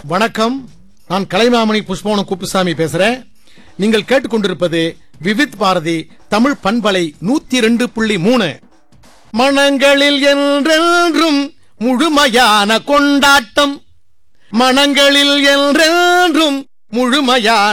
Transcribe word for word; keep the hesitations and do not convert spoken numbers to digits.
வணக்கம், நான் கலைமாமணி புஷ்பவனம் குப்புசாமி பேசுறேன். நீங்கள் கேட்டுக்கொண்டிருப்பது விவித் பாரதி தமிழ் பண்பலை நூத்தி ரெண்டு புள்ளி மூணு. மனங்களில் என்றென்றும் முழுமையான கொண்டாட்டம், மனங்களில் என்றென்றும் முழுமையான